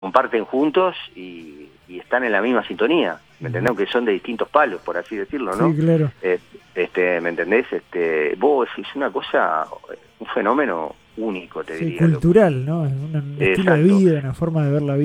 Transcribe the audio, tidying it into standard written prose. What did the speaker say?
comparten juntos y están en la misma sintonía, ¿me entendés? Aunque son de distintos palos, por así decirlo, ¿no? Sí, claro. ¿Me entendés? Vos es una cosa, un fenómeno único, te Sí, diría. cultural, ¿no? Es un estilo de Exacto. vida, una forma de ver la vida.